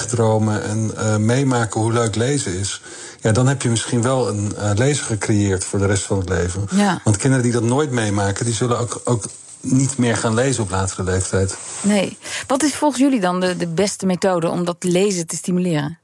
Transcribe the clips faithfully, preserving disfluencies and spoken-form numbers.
wegdromen en uh, meemaken hoe leuk lezen is, ja, dan heb je misschien wel een uh, lezer gecreëerd voor de rest van het leven. Ja. Want kinderen die dat nooit meemaken, die zullen ook, ook niet meer gaan lezen op latere leeftijd. Nee. Wat is volgens jullie dan de, de beste methode om dat lezen te stimuleren?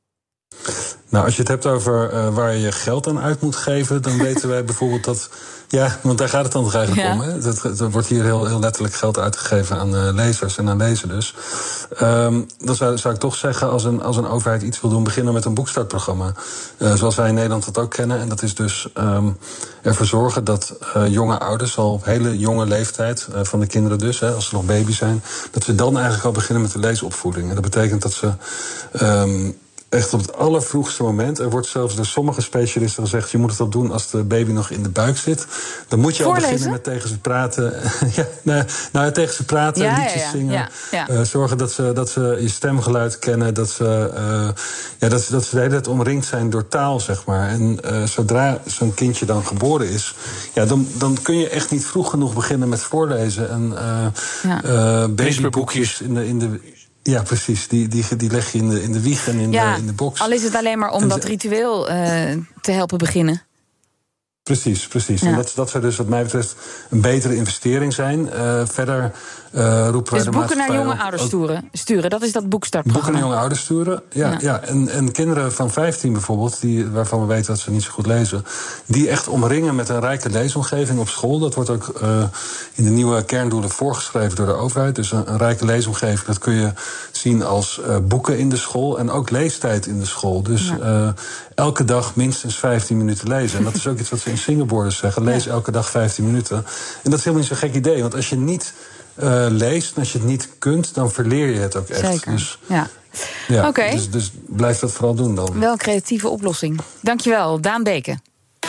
Nou, als je het hebt over uh, waar je geld aan uit moet geven, dan weten wij bijvoorbeeld dat. Ja, want daar gaat het dan toch eigenlijk ja. om. Hè? Dat, er wordt hier heel, heel letterlijk geld uitgegeven aan uh, lezers en aan lezen dus. Um, dan zou, zou ik toch zeggen, als een, als een overheid iets wil doen, beginnen met een boekstartprogramma. Uh, zoals wij in Nederland dat ook kennen. En dat is dus um, ervoor zorgen dat uh, jonge ouders al op hele jonge leeftijd, uh, van de kinderen dus, hè, als ze nog baby zijn, dat ze dan eigenlijk al beginnen met de leesopvoeding. En dat betekent dat ze Um, echt op het allervroegste moment. Er wordt zelfs door sommige specialisten gezegd, je moet het al doen als de baby nog in de buik zit. Dan moet je Voorlezen? al beginnen met tegen ze praten. ja, nou, nou, tegen ze praten, ja, liedjes ja, ja. zingen. Ja, ja. Uh, zorgen dat ze, dat ze je stemgeluid kennen. Dat ze, uh, ja, dat, ze, dat ze de hele tijd omringd zijn door taal, zeg maar. En uh, zodra zo'n kindje dan geboren is, ja, dan, dan kun je echt niet vroeg genoeg beginnen met voorlezen. En uh, ja. uh, babyboekjes in de... In de Ja, precies. Die, die, die leg je in de, in de wieg en in, ja, de, in de box. Al is het alleen maar om en dat ritueel uh, te helpen beginnen. Precies, precies. Ja. En dat, dat zou dus wat mij betreft een betere investering zijn. Uh, verder uh, roepen wij dus de boeken naar jonge op, ouders sturen, sturen, dat is dat boekstartprogramma. Boeken naar jonge ouders sturen, ja. ja. ja. En, en kinderen van vijftien bijvoorbeeld, die, waarvan we weten dat ze niet zo goed lezen, die echt omringen met een rijke leesomgeving op school. Dat wordt ook uh, in de nieuwe kerndoelen voorgeschreven door de overheid. Dus een, een rijke leesomgeving, dat kun je zien als uh, boeken in de school en ook leestijd in de school. Dus ja. uh, elke dag minstens vijftien minuten lezen. En dat is ook iets wat ze in Singapore zeggen. Lees ja. elke dag vijftien minuten. En dat is helemaal niet zo'n gek idee. Want als je niet uh, leest en als je het niet kunt, dan verleer je het ook echt. Zeker, dus, ja. ja okay. dus, dus blijf dat vooral doen dan. Wel een creatieve oplossing. Dankjewel, Daan Beke.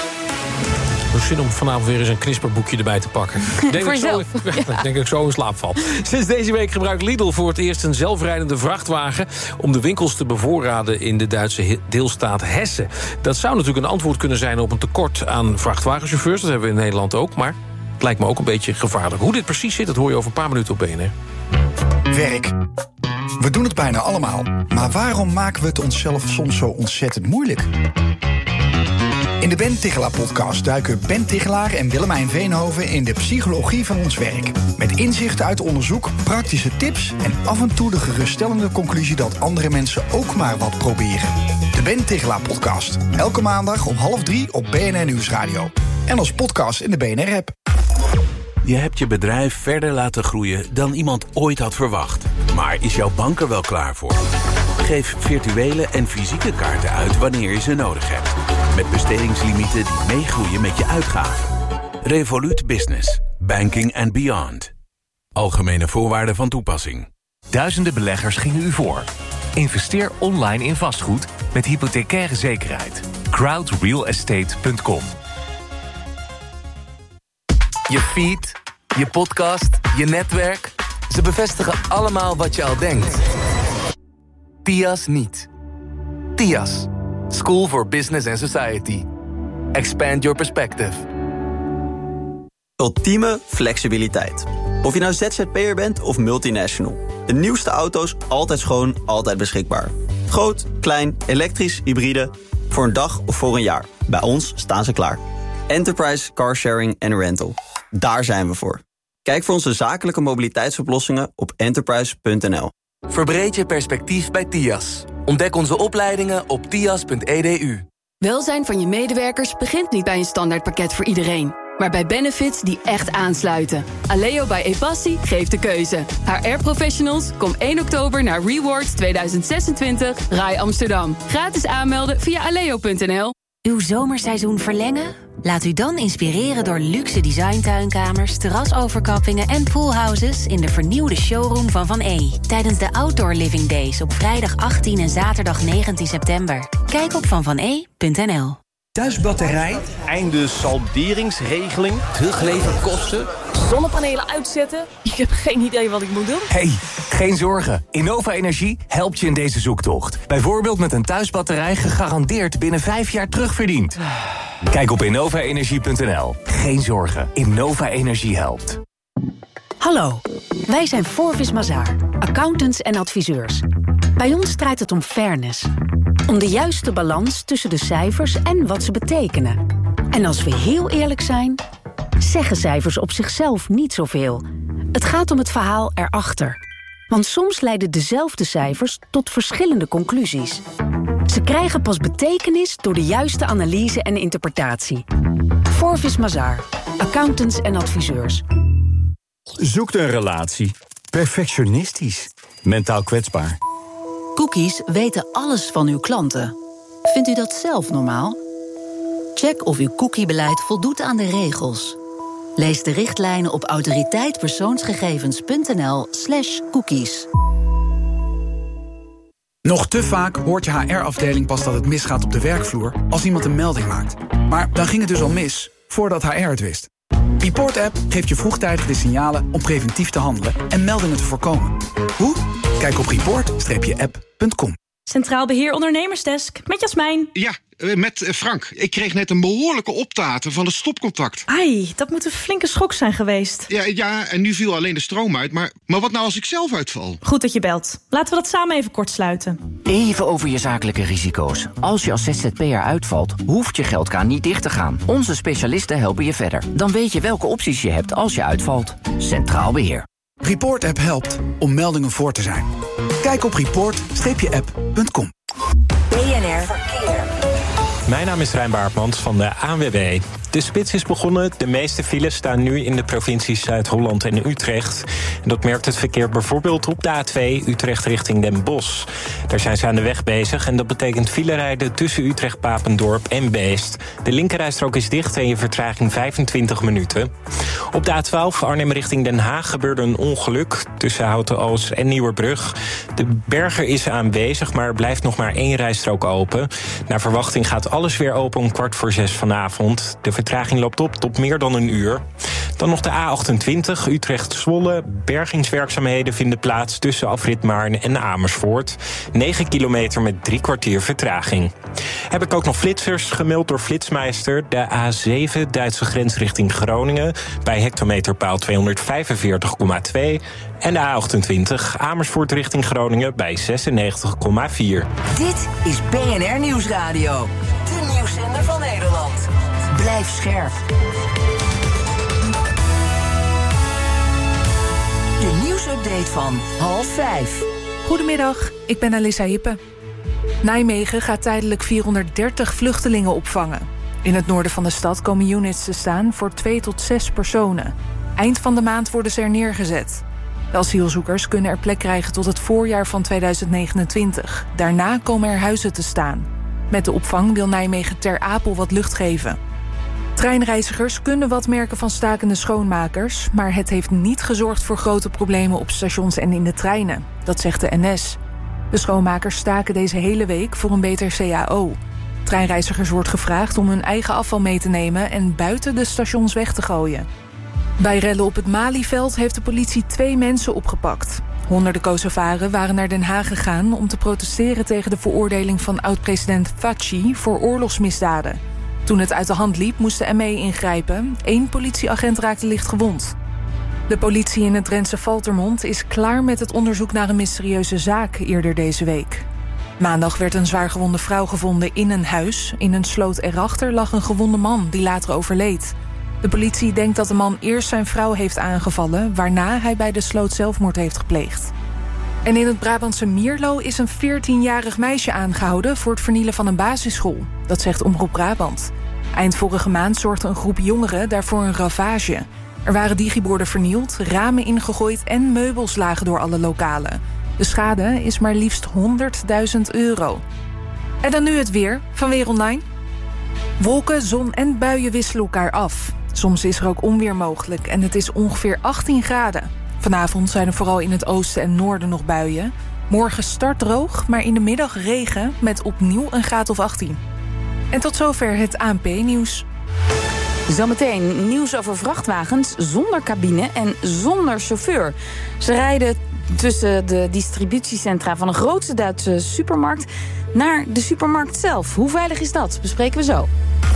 Zin om vanavond weer eens een knisperboekje erbij te pakken. Ik denk, voor ik, zo, ja. ik denk dat ik zo in slaap val. Sinds deze week gebruikt Lidl voor het eerst een zelfrijdende vrachtwagen om de winkels te bevoorraden in de Duitse deelstaat Hessen. Dat zou natuurlijk een antwoord kunnen zijn op een tekort aan vrachtwagenchauffeurs. Dat hebben we in Nederland ook, maar het lijkt me ook een beetje gevaarlijk. Hoe dit precies zit, dat hoor je over een paar minuten op B N R. Werk. We doen het bijna allemaal. Maar waarom maken we het onszelf soms zo ontzettend moeilijk? In de Ben Tichelaar-podcast duiken Ben Tichelaar en Willemijn Veenhoven in de psychologie van ons werk. Met inzichten uit onderzoek, praktische tips en af en toe de geruststellende conclusie dat andere mensen ook maar wat proberen. De Ben Tichelaar-podcast. Elke maandag om half drie op B N R Nieuwsradio. En als podcast in de B N R-app. Je hebt je bedrijf verder laten groeien dan iemand ooit had verwacht. Maar is jouw bank er wel klaar voor? Geef virtuele en fysieke kaarten uit wanneer je ze nodig hebt. Met bestedingslimieten die meegroeien met je uitgaven. Revolut Business. Banking and beyond. Algemene voorwaarden van toepassing. Duizenden beleggers gingen u voor. Investeer online in vastgoed met hypothecaire zekerheid. crowd real estate punt com. Je feed, je podcast, je netwerk. Ze bevestigen allemaal wat je al denkt. T I A S niet. T I A S. School for Business and Society. Expand your perspective. Ultieme flexibiliteit. Of je nou Z Z P'er bent of multinational. De nieuwste auto's altijd schoon, altijd beschikbaar. Groot, klein, elektrisch, hybride. Voor een dag of voor een jaar. Bij ons staan ze klaar. Enterprise Car Sharing and Rental. Daar zijn we voor. Kijk voor onze zakelijke mobiliteitsoplossingen op enterprise punt n l. Verbreed je perspectief bij T I A S. Ontdek onze opleidingen op tias punt e d u. Welzijn van je medewerkers begint niet bij een standaardpakket voor iedereen, maar bij benefits die echt aansluiten. Aleo bij Epassi geeft de keuze. H R-professionals, kom één oktober naar Rewards tweeduizend zesentwintig Rai Amsterdam. Gratis aanmelden via aleo punt n l. Uw zomerseizoen verlengen? Laat u dan inspireren door luxe designtuinkamers, terrasoverkappingen en poolhouses in de vernieuwde showroom van Van E. Tijdens de Outdoor Living Days op vrijdag achttien en zaterdag negentien september. Kijk op van van e punt n l. Thuisbatterij, einde salderingsregeling, terugleven kosten, zonnepanelen uitzetten. Ik heb geen idee wat ik moet doen. Hey, geen zorgen. Innova Energie helpt je in deze zoektocht. Bijvoorbeeld met een thuisbatterij gegarandeerd binnen vijf jaar terugverdiend. Kijk op innova energie punt n l. Geen zorgen. Innova Energie helpt. Hallo, wij zijn Forvis Mazars, accountants en adviseurs. Bij ons draait het om fairness. Om de juiste balans tussen de cijfers en wat ze betekenen. En als we heel eerlijk zijn, zeggen cijfers op zichzelf niet zoveel. Het gaat om het verhaal erachter. Want soms leiden dezelfde cijfers tot verschillende conclusies. Ze krijgen pas betekenis door de juiste analyse en interpretatie. Forvis Mazars, accountants en adviseurs. Zoekt een relatie. Perfectionistisch. Mentaal kwetsbaar. Cookies weten alles van uw klanten. Vindt u dat zelf normaal? Check of uw cookiebeleid voldoet aan de regels. Lees de richtlijnen op autoriteitpersoonsgegevens.nl slash cookies. Nog te vaak hoort je H R-afdeling pas dat het misgaat op de werkvloer als iemand een melding maakt. Maar dan ging het dus al mis, voordat H R het wist. Report-app geeft je vroegtijdig de signalen om preventief te handelen en meldingen te voorkomen. Hoe? Kijk op report app punt com. Centraal Beheer Ondernemersdesk, met Jasmijn. Ja, met Frank. Ik kreeg net een behoorlijke optaten van het stopcontact. Ai, dat moet een flinke schok zijn geweest. Ja, ja, en nu viel alleen de stroom uit. Maar, maar wat nou als ik zelf uitval? Goed dat je belt. Laten we dat samen even kort sluiten. Even over je zakelijke risico's. Als je als Z Z P'er uitvalt, hoeft je geldkraan niet dicht te gaan. Onze specialisten helpen je verder. Dan weet je welke opties je hebt als je uitvalt. Centraal Beheer. Report-app helpt om meldingen voor te zijn. Kijk op report app punt com. B N R Verkeer. Mijn naam is Rijn Baartmans van de A N W B. De spits is begonnen. De meeste files staan nu in de provincies Zuid-Holland en Utrecht. En dat merkt het verkeer bijvoorbeeld op de A twee Utrecht richting Den Bosch. Daar zijn ze aan de weg bezig en dat betekent filerijden tussen Utrecht, Papendorp en Beest. De linkerrijstrook is dicht en je vertraging vijfentwintig minuten. Op de A twaalf Arnhem richting Den Haag gebeurde een ongeluk tussen Houten-Oost en Nieuwerbrug. De berger is aanwezig, maar er blijft nog maar één rijstrook open. Naar verwachting gaat alles weer open om kwart voor zes vanavond. De vertraging loopt op tot meer dan een uur. Dan nog de A achtentwintig, Utrecht-Zwolle. Bergingswerkzaamheden vinden plaats tussen afrit Maarn en Amersfoort. negen kilometer met drie kwartier vertraging. Heb ik ook nog flitsers gemeld door Flitsmeister. De A zeven, Duitse grens richting Groningen. Bij hectometerpaal tweehonderdvijfenveertig komma twee. En de A achtentwintig, Amersfoort richting Groningen bij zesennegentig komma vier. Dit is B N R Nieuwsradio. De nieuwszender van Nederland. Blijf scherp. De nieuwsupdate van half vijf. Goedemiddag, ik ben Alissa Hippe. Nijmegen gaat tijdelijk vierhonderddertig vluchtelingen opvangen. In het noorden van de stad komen units te staan voor twee tot zes personen. Eind van de maand worden ze er neergezet. De asielzoekers kunnen er plek krijgen tot het voorjaar van tweeduizend negenentwintig. Daarna komen er huizen te staan. Met de opvang wil Nijmegen Ter Apel wat lucht geven. Treinreizigers kunnen wat merken van stakende schoonmakers, maar het heeft niet gezorgd voor grote problemen op stations en in de treinen. Dat zegt de N S. De schoonmakers staken deze hele week voor een beter C A O. Treinreizigers wordt gevraagd om hun eigen afval mee te nemen en buiten de stations weg te gooien. Bij rellen op het Malieveld heeft de politie twee mensen opgepakt. Honderden Kosovaren waren naar Den Haag gegaan om te protesteren tegen de veroordeling van oud-president Thaçi voor oorlogsmisdaden. Toen het uit de hand liep, moest de M E ingrijpen. Eén politieagent raakte licht gewond. De politie in het Drentse Valtermond is klaar met het onderzoek naar een mysterieuze zaak eerder deze week. Maandag werd een zwaargewonde vrouw gevonden in een huis. In een sloot erachter lag een gewonde man die later overleed. De politie denkt dat de man eerst zijn vrouw heeft aangevallen, waarna hij bij de sloot zelfmoord heeft gepleegd. En in het Brabantse Mierlo is een veertienjarig meisje aangehouden voor het vernielen van een basisschool. Dat zegt Omroep Brabant. Eind vorige maand zorgde een groep jongeren daarvoor een ravage. Er waren digiborden vernield, ramen ingegooid en meubels lagen door alle lokalen. De schade is maar liefst honderdduizend euro. En dan nu het weer van Weer Online. Wolken, zon en buien wisselen elkaar af. Soms is er ook onweer mogelijk en het is ongeveer achttien graden. Vanavond zijn er vooral in het oosten en noorden nog buien. Morgen start droog, maar in de middag regen met opnieuw een graad of achttien. En tot zover het A N P-nieuws. Zometeen nieuws over vrachtwagens zonder cabine en zonder chauffeur. Ze rijden tussen de distributiecentra van een grootste Duitse supermarkt naar de supermarkt zelf. Hoe veilig is dat? Bespreken we zo.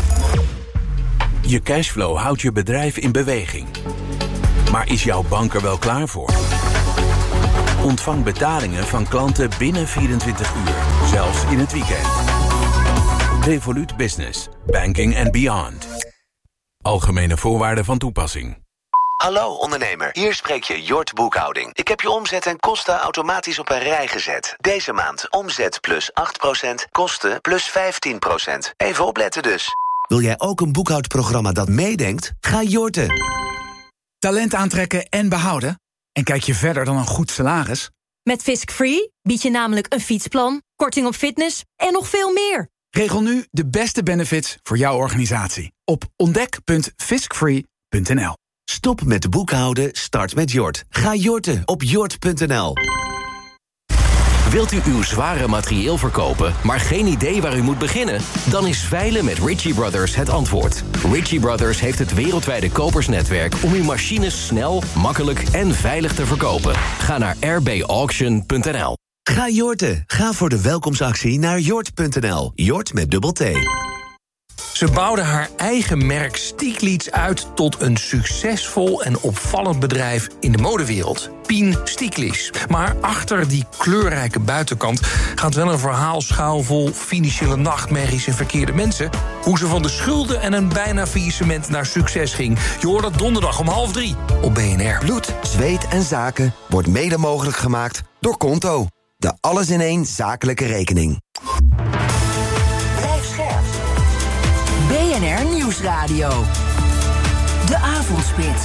Je cashflow houdt je bedrijf in beweging. Maar is jouw bank er wel klaar voor? Ontvang betalingen van klanten binnen vierentwintig uur, zelfs in het weekend. Revolut Business. Banking and beyond. Algemene voorwaarden van toepassing. Hallo ondernemer, hier spreek je Jort Boekhouding. Ik heb je omzet en kosten automatisch op een rij gezet. Deze maand omzet plus acht procent, kosten plus vijftien procent. Even opletten dus. Wil jij ook een boekhoudprogramma dat meedenkt? Ga Jorten. Talent aantrekken en behouden? En kijk je verder dan een goed salaris? Met Fisk Free bied je namelijk een fietsplan, korting op fitness en nog veel meer. Regel nu de beste benefits voor jouw organisatie op ontdek punt fiskfree punt n l. Stop met boekhouden, start met Jort. Ga Jorten op jort punt n l. Wilt u uw zware materieel verkopen, maar geen idee waar u moet beginnen? Dan is veilen met Ritchie Brothers het antwoord. Ritchie Brothers heeft het wereldwijde kopersnetwerk om uw machines snel, makkelijk en veilig te verkopen. Ga naar r b auction punt n l. Ga Jorten. Ga voor de welkomstactie naar jort punt n l. Jort met dubbel T. Ze bouwde haar eigen merk Stieglitz uit tot een succesvol en opvallend bedrijf in de modewereld. Pien Stieglitz. Maar achter die kleurrijke buitenkant gaat wel een verhaal schuil vol financiële nachtmerries en verkeerde mensen. Hoe ze van de schulden en een bijna faillissement naar succes ging. Je hoort dat donderdag om half drie op B N R. Bloed, zweet en zaken wordt mede mogelijk gemaakt door Konto. De alles-in-één zakelijke rekening. Blijf scherp. B N R Nieuwsradio. De Avondspits.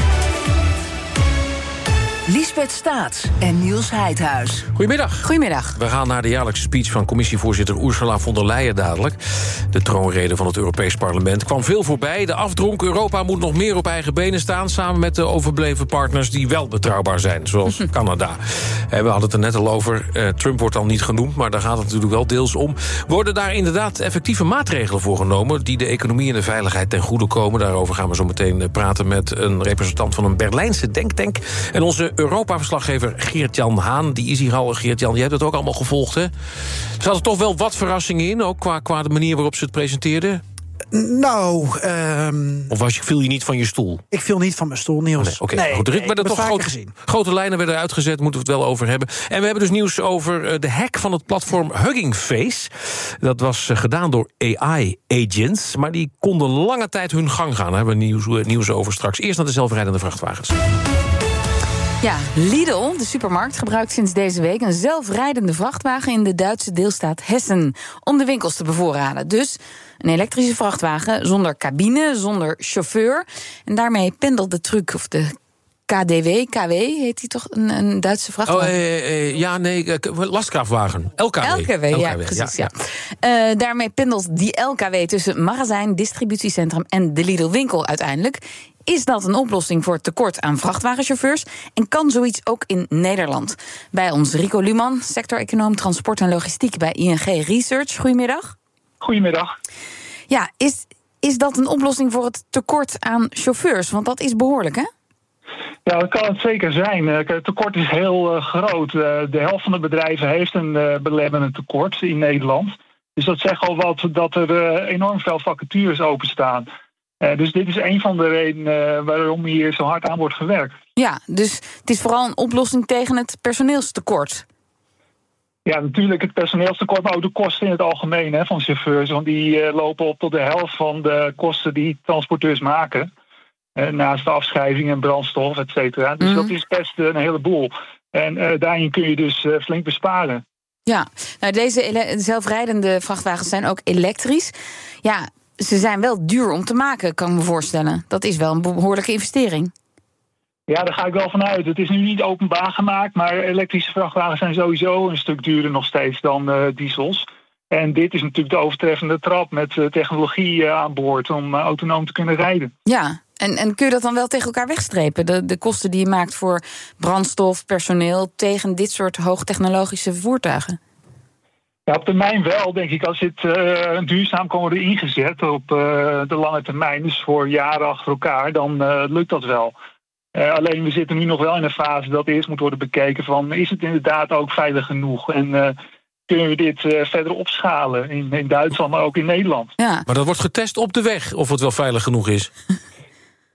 Liesbeth Staats en Niels Heidhuis. Goedemiddag. Goedemiddag. We gaan naar de jaarlijkse speech van commissievoorzitter Ursula von der Leyen dadelijk. De troonrede van het Europees Parlement kwam veel voorbij. De afdronk, Europa moet nog meer op eigen benen staan, samen met de overbleven partners die wel betrouwbaar zijn, zoals Canada. We hadden het er net al over. Trump wordt al niet genoemd, maar daar gaat het natuurlijk wel deels om. Worden daar inderdaad effectieve maatregelen voor genomen die de economie en de veiligheid ten goede komen? Daarover gaan we zo meteen praten met een representant van een Berlijnse denktank. En onze Europa-verslaggever Geert-Jan Haan, die is hier al. Geert-Jan, je hebt het ook allemaal gevolgd, hè? Er zaten toch wel wat verrassingen in, ook qua, qua de manier waarop ze het presenteerden? Nou, um, Of was je, viel je niet van je stoel? Ik viel niet van mijn stoel, Niels. Nee, Oké, okay. okay. nee, nee, werden toch grote, gezien. grote lijnen werden uitgezet, moeten we het wel over hebben. En we hebben dus nieuws over de hack van het platform Hugging Face. Dat was gedaan door A I-agents, maar die konden lange tijd hun gang gaan. Daar hebben we nieuws, nieuws over straks. Eerst naar de zelfrijdende vrachtwagens. Ja, Lidl, de supermarkt, gebruikt sinds deze week een zelfrijdende vrachtwagen in de Duitse deelstaat Hessen om de winkels te bevoorraden. Dus een elektrische vrachtwagen zonder cabine, zonder chauffeur. En daarmee pendelt de truck, of de K D W, K W heet die toch, een, een Duitse vrachtwagen? Oh, eh, eh, ja, nee, lastkrachtwagen. L K W. L K W, L K W ja, precies, ja. ja. Uh, daarmee pendelt die L K W tussen magazijn, distributiecentrum en de Lidl-winkel uiteindelijk. Is dat een oplossing voor het tekort aan vrachtwagenchauffeurs? En kan zoiets ook in Nederland? Bij ons Rico Luman, sector-econoom transport en logistiek bij I N G Research. Goedemiddag. Goedemiddag. Ja, is, is dat een oplossing voor het tekort aan chauffeurs? Want dat is behoorlijk, hè? Ja, dat kan het zeker zijn. Het tekort is heel uh, groot. Uh, de helft van de bedrijven heeft een uh, belemmerend tekort in Nederland. Dus dat zegt al wat dat er uh, enorm veel vacatures openstaan. Uh, dus dit is een van de redenen uh, waarom hier zo hard aan wordt gewerkt. Ja, dus het is vooral een oplossing tegen het personeelstekort. Ja, natuurlijk het personeelstekort, maar ook de kosten in het algemeen hè, van chauffeurs. Want die uh, lopen op tot de helft van de kosten die transporteurs maken. Uh, naast de afschrijving en brandstof, et cetera. Dus mm. dat is best een heleboel. En uh, daarin kun je dus uh, flink besparen. Ja, nou deze ele- zelfrijdende vrachtwagens zijn ook elektrisch. Ja, ze zijn wel duur om te maken, kan ik me voorstellen. Dat is wel een behoorlijke investering. Ja, daar ga ik wel van uit. Het is nu niet openbaar gemaakt, maar elektrische vrachtwagens zijn sowieso een stuk duurder nog steeds dan uh, diesels. En dit is natuurlijk de overtreffende trap met uh, technologie uh, aan boord om uh, autonoom te kunnen rijden. Ja, en, en kun je dat dan wel tegen elkaar wegstrepen? De, de kosten die je maakt voor brandstof, personeel, tegen dit soort hoogtechnologische voertuigen? Ja, op termijn wel, denk ik. Als het uh, duurzaam kan worden ingezet op uh, de lange termijn, dus voor jaren achter elkaar, dan uh, lukt dat wel. Uh, alleen we zitten nu nog wel in een fase dat eerst moet worden bekeken van, is het inderdaad ook veilig genoeg? En uh, kunnen we dit uh, verder opschalen in, in Duitsland, maar ook in Nederland? Ja. Maar dat wordt getest op de weg, of het wel veilig genoeg is.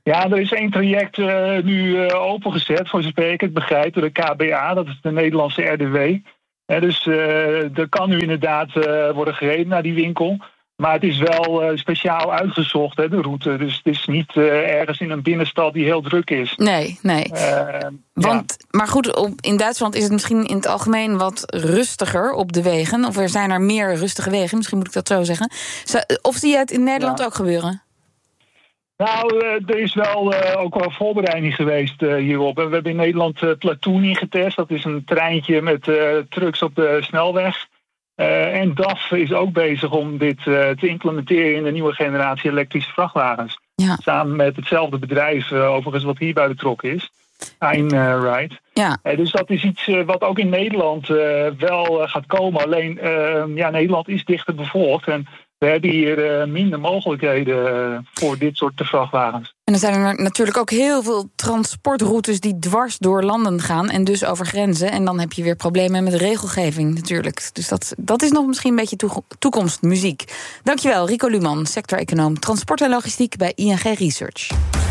Ja, er is één traject uh, nu uh, opengezet, voor zover ik het begrijp, door de K B A, dat is de Nederlandse R D W. Uh, dus uh, er kan nu inderdaad uh, worden gereden naar die winkel. Maar het is wel uh, speciaal uitgezocht, hè, de route. Dus het is niet uh, ergens in een binnenstad die heel druk is. Nee, nee. Uh, Want, ja. Maar goed, op, in Duitsland is het misschien in het algemeen wat rustiger op de wegen. Of er zijn er meer rustige wegen, misschien moet ik dat zo zeggen. Of zie je het in Nederland ja. ook gebeuren? Nou, uh, er is wel uh, ook wel voorbereiding geweest uh, hierop. We hebben in Nederland uh, Platoon ingetest. Dat is een treintje met uh, trucks op de snelweg. Uh, en D A F is ook bezig om dit uh, te implementeren in de nieuwe generatie elektrische vrachtwagens. Ja. Samen met hetzelfde bedrijf, uh, overigens wat hierbij betrokken is. Einride. Ja. Uh, dus dat is iets uh, wat ook in Nederland uh, wel uh, gaat komen. Alleen, uh, ja, Nederland is dichter bevolkt. En we hebben hier uh, minder mogelijkheden uh, voor dit soort vrachtwagens. En er zijn er natuurlijk ook heel veel transportroutes die dwars door landen gaan en dus over grenzen. En dan heb je weer problemen met regelgeving natuurlijk. Dus dat, dat is nog misschien een beetje toeg- toekomstmuziek. Dankjewel, Rico Luman, sector-econoom transport en logistiek bij I N G Research.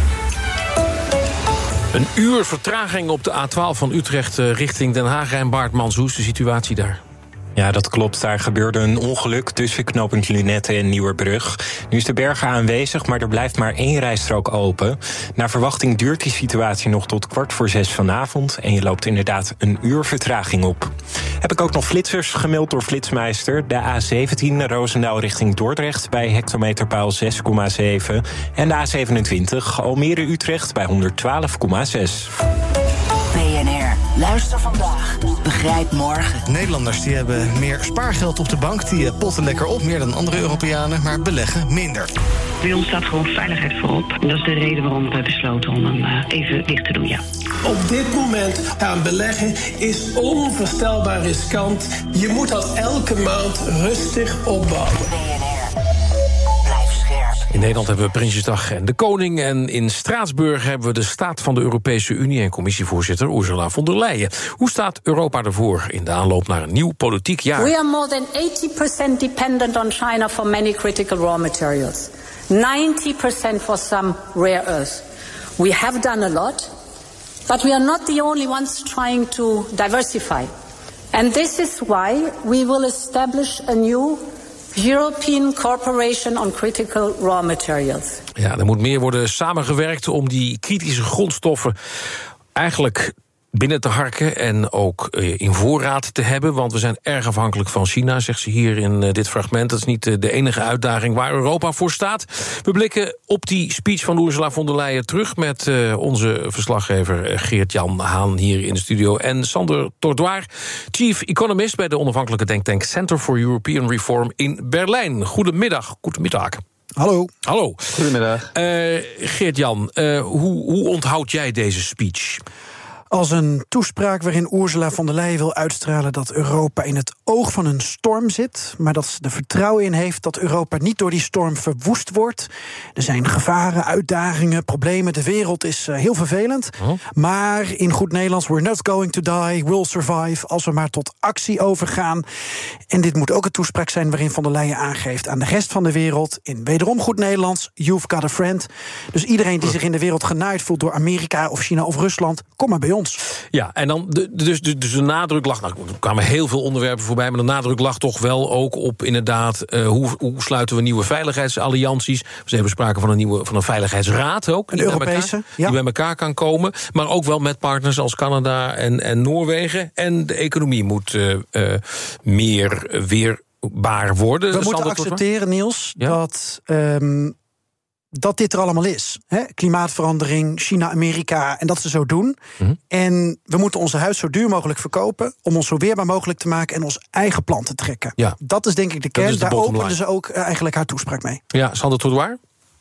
Een uur vertraging op de A twaalf van Utrecht richting Den Haag. En Bart Mans, hoe is de situatie daar? Ja, dat klopt. Daar gebeurde een ongeluk tussen knooppunt Lunetten en Nieuwerbrug. Nu is de berg aanwezig, maar er blijft maar één rijstrook open. Naar verwachting duurt die situatie nog tot kwart voor zes vanavond. En je loopt inderdaad een uur vertraging op. Heb ik ook nog flitsers gemeld door Flitsmeister. De A zeventien Roosendaal richting Dordrecht bij hectometerpaal zes komma zeven. En de A zevenentwintig Almere-Utrecht bij honderdtwaalf komma zes. B N R, luister vandaag, begrijp morgen. Nederlanders die hebben meer spaargeld op de bank. Die potten lekker op, meer dan andere Europeanen, maar beleggen minder. Bij ons staat gewoon veiligheid voorop. En dat is de reden waarom we besloten om hem even dicht te doen, ja. Op dit moment gaan beleggen is onvoorstelbaar riskant. Je moet dat elke maand rustig opbouwen. In Nederland hebben we Prinsjesdag en de Koning. En in Straatsburg hebben we de staat van de Europese Unie en commissievoorzitter Ursula von der Leyen. Hoe staat Europa ervoor in de aanloop naar een nieuw politiek jaar? We are more than eighty percent dependent on China for many critical raw materials. ninety percent for some rare earths. We have done a lot, but we are not the only ones trying to diversify. And this is why we will establish a new European Corporation on Critical Raw Materials. Ja, er moet meer worden samengewerkt om die kritische grondstoffen eigenlijk binnen te harken en ook in voorraad te hebben. Want we zijn erg afhankelijk van China, zegt ze hier in dit fragment. Dat is niet de enige uitdaging waar Europa voor staat. We blikken op die speech van Ursula von der Leyen terug met uh, onze verslaggever Geert-Jan Haan hier in de studio. En Sander Tordoir, chief economist bij de onafhankelijke denktank Center for European Reform in Berlijn. Goedemiddag. Goedemiddag. Hallo. Hallo. Goedemiddag. Uh, Geert-Jan, uh, hoe, hoe onthoud jij deze speech? Als een toespraak waarin Ursula von der Leyen wil uitstralen dat Europa in het oog van een storm zit, maar dat ze er vertrouwen in heeft dat Europa niet door die storm verwoest wordt. Er zijn gevaren, uitdagingen, problemen. De wereld is uh, heel vervelend. Oh. Maar in goed Nederlands, we're not going to die, we'll survive, als we maar tot actie overgaan. En dit moet ook een toespraak zijn waarin von der Leyen aangeeft aan de rest van de wereld, in wederom goed Nederlands, you've got a friend. Dus iedereen die zich in de wereld genaaid voelt door Amerika of China of Rusland, kom maar bij ons. Ja, en dan de, dus, de, dus de nadruk lag, nou, er kwamen heel veel onderwerpen voorbij, maar de nadruk lag toch wel ook op inderdaad, uh, hoe, hoe sluiten we nieuwe veiligheidsallianties. We hebben sprake van een nieuwe van een veiligheidsraad ook, een die, Europese, bij elkaar, ja. die bij elkaar kan komen, maar ook wel met partners als Canada en, en Noorwegen. En de economie moet uh, uh, meer weerbaar worden. We moeten accepteren, Niels, ja? dat Um, dat dit er allemaal is. Hè? Klimaatverandering, China, Amerika, en dat ze zo doen. Mm-hmm. En we moeten onze huis zo duur mogelijk verkopen, om ons zo weerbaar mogelijk te maken en ons eigen plan te trekken. Ja. Dat is denk ik de kern. De Daar openden ze ook uh, eigenlijk haar toespraak mee. Ja, Sander Tordoir?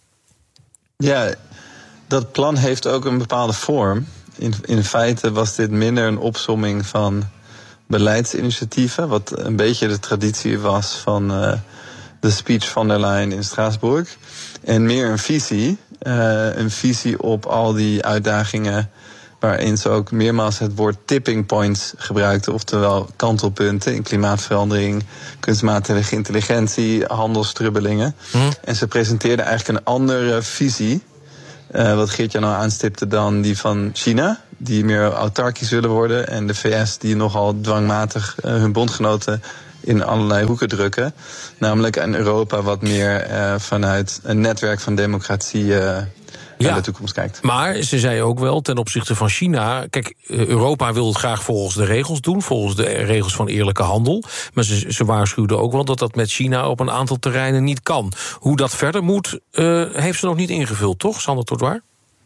Ja, dat plan heeft ook een bepaalde vorm. In, in feite was dit minder een opsomming van beleidsinitiatieven, wat een beetje de traditie was van uh, de speech van der Leyen in Straatsburg. En meer een visie. Uh, een visie op al die uitdagingen, waarin ze ook meermaals het woord tipping points gebruikten. Oftewel kantelpunten in klimaatverandering, kunstmatige intelligentie, handelsstrubbelingen. Mm. En ze presenteerden eigenlijk een andere visie Uh, wat Geert-Jan al aanstipte dan die van China, die meer autarkisch willen worden. En de V S die nogal dwangmatig uh, hun bondgenoten in allerlei hoeken drukken. Namelijk een Europa wat meer uh, vanuit een netwerk van democratie uh, ja. naar de toekomst kijkt. Maar ze zei ook wel ten opzichte van China, kijk, Europa wil het graag volgens de regels doen, volgens de regels van eerlijke handel. Maar ze, ze waarschuwde ook wel dat dat met China op een aantal terreinen niet kan. Hoe dat verder moet, uh, heeft ze nog niet ingevuld, toch, Sander Todouar?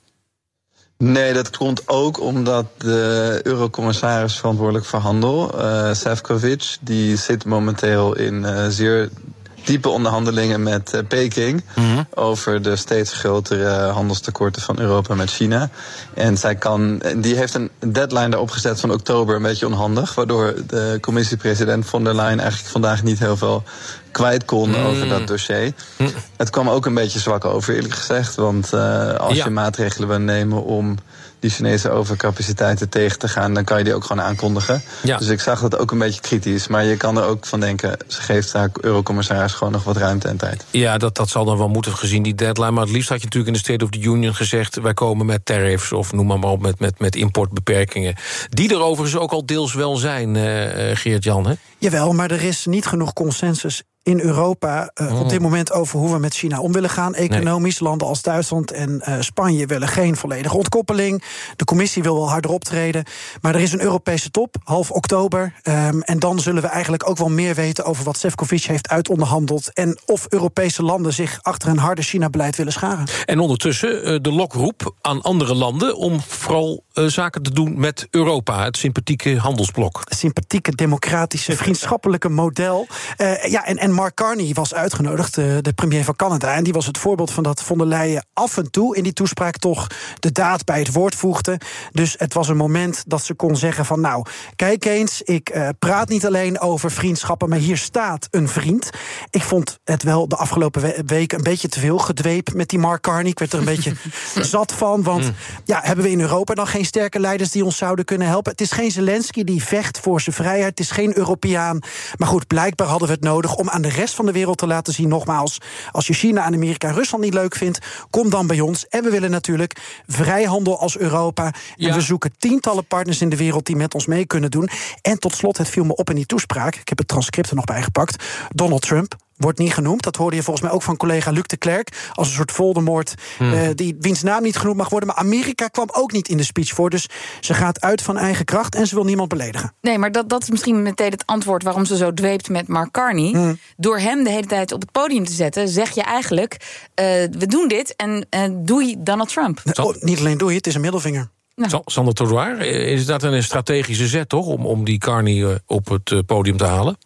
Nee, dat komt ook omdat de eurocommissaris verantwoordelijk voor handel, uh, Šefčovič, die zit momenteel in uh, zeer diepe onderhandelingen met uh, Peking mm-hmm. over de steeds grotere handelstekorten van Europa met China. En zij kan, die heeft een deadline daarop gezet van oktober, een beetje onhandig, waardoor de commissiepresident von der Leyen eigenlijk vandaag niet heel veel kwijt kon mm. over dat dossier. Mm. Het kwam ook een beetje zwak over, eerlijk gezegd. Want uh, als ja. je maatregelen wil nemen om die Chinese overcapaciteiten tegen te gaan, dan kan je die ook gewoon aankondigen. Ja. Dus ik zag dat ook een beetje kritisch. Maar je kan er ook van denken, ze geeft haar eurocommissaris gewoon nog wat ruimte en tijd. Ja, dat, dat zal dan wel moeten gezien, die deadline. Maar het liefst had je natuurlijk in de State of the Union gezegd, wij komen met tariffs of noem maar, maar op, met, met, met importbeperkingen. Die er overigens ook al deels wel zijn, uh, Geert-Jan, hè? Jawel, maar er is niet genoeg consensus in Europa uh, oh. op dit moment over hoe we met China om willen gaan. Economisch, nee. Landen als Duitsland en uh, Spanje willen geen volledige ontkoppeling. De commissie wil wel harder optreden. Maar er is een Europese top, half oktober. Um, en dan zullen we eigenlijk ook wel meer weten over wat Šefčovič heeft uitonderhandeld. En of Europese landen zich achter een harde China-beleid willen scharen. En ondertussen uh, de lokroep aan andere landen om vooral uh, zaken te doen met Europa. Het sympathieke handelsblok. Het sympathieke, democratische, vriendschappelijke model. Uh, ja, en, en Mark Carney was uitgenodigd, de premier van Canada. En die was het voorbeeld van dat von der Leyen af en toe in die toespraak toch de daad bij het woord voegde. Dus het was een moment dat ze kon zeggen van nou, kijk eens, ik uh, praat niet alleen over vriendschappen, maar hier staat een vriend. Ik vond het wel de afgelopen we- week een beetje te veel gedweep met die Mark Carney. Ik werd er een beetje zat van, want mm. ja, hebben we in Europa dan geen sterke leiders die ons zouden kunnen helpen? Het is geen Zelensky die vecht voor zijn vrijheid, het is geen Europeaan. Maar goed, blijkbaar hadden we het nodig om aan de rest van de wereld te laten zien, nogmaals, als je China en Amerika en Rusland niet leuk vindt, kom dan bij ons. En we willen natuurlijk vrijhandel als Europa. En ja. we zoeken tientallen partners in de wereld die met ons mee kunnen doen. En tot slot, het viel me op in die toespraak, ik heb het transcript er nog bij gepakt, Donald Trump wordt niet genoemd. Dat hoorde je volgens mij ook van collega Luc de Klerk, als een soort Voldemort, hmm. uh, die, wiens naam niet genoemd mag worden. Maar Amerika kwam ook niet in de speech voor. Dus ze gaat uit van eigen kracht en ze wil niemand beledigen. Nee, maar dat, dat is misschien meteen het antwoord waarom ze zo dweept met Mark Carney. Hmm. Door hem de hele tijd op het podium te zetten, zeg je eigenlijk, uh, we doen dit en uh, doei Donald Trump. Nee, oh, niet alleen doei, het is een middelvinger. Nou. Sander Todouar, is dat een strategische zet, toch, om, om die Carney op het podium te halen?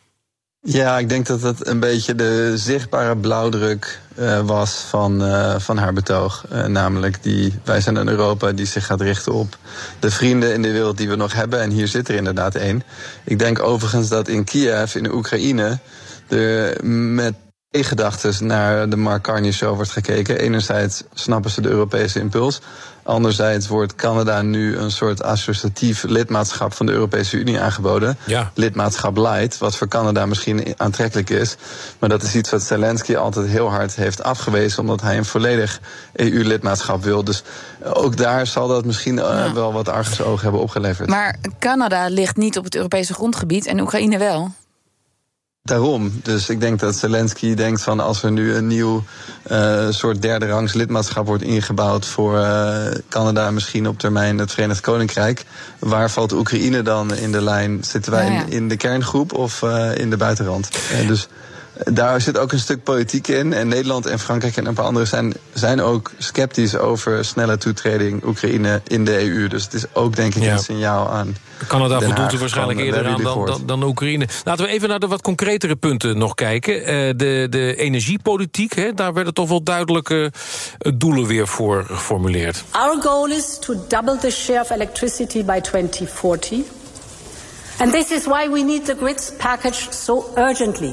Ja, ik denk dat dat een beetje de zichtbare blauwdruk uh, was van, uh, van haar betoog. Uh, namelijk, die, wij zijn een Europa die zich gaat richten op de vrienden in de wereld die we nog hebben. En hier zit er inderdaad één. Ik denk overigens dat in Kiev, in de Oekraïne, er met gedachtes naar de Mark Carney show wordt gekeken. Enerzijds snappen ze de Europese impuls. Anderzijds wordt Canada nu een soort associatief lidmaatschap van de Europese Unie aangeboden. Ja. Lidmaatschap light, wat voor Canada misschien aantrekkelijk is. Maar dat is iets wat Zelensky altijd heel hard heeft afgewezen, omdat hij een volledig E U-lidmaatschap wil. Dus ook daar zal dat misschien ja. wel wat argusoog hebben opgeleverd. Maar Canada ligt niet op het Europese grondgebied en Oekraïne wel. Daarom. Dus ik denk dat Zelensky denkt van als er nu een nieuw uh, soort derde rangs lidmaatschap wordt ingebouwd voor uh, Canada, misschien op termijn het Verenigd Koninkrijk. Waar valt Oekraïne dan in de lijn? Zitten wij ja, ja. In, in de kerngroep of uh, in de buitenrand? Uh, dus daar zit ook een stuk politiek in. En Nederland en Frankrijk en een paar anderen zijn, zijn ook sceptisch over snelle toetreding Oekraïne in de E U. Dus het is ook denk ik ja. een signaal aan Canada voldoet er waarschijnlijk eerder aan dan, dan, dan Oekraïne. Laten we even naar de wat concretere punten nog kijken. Uh, de, de energiepolitiek, hè, daar werden toch wel duidelijke uh, doelen weer voor geformuleerd. Our goal is to double the share of electricity by twenty forty. And this is why we need the grids package so urgently.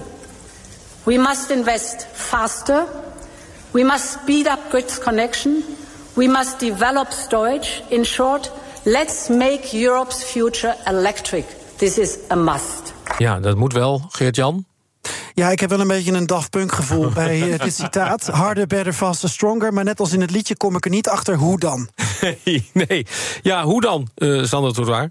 We must invest faster. We must speed up grid connection. We must develop storage. In short, let's make Europe's future electric. This is a must. Ja, dat moet wel, Geert-Jan. Ja, ik heb wel een beetje een Daft Punk gevoel bij uh, dit citaat. Harder, better, faster, stronger. Maar net als in het liedje kom ik er niet achter hoe dan. Nee, nee. Ja, hoe dan, uh, Sander Todwaar?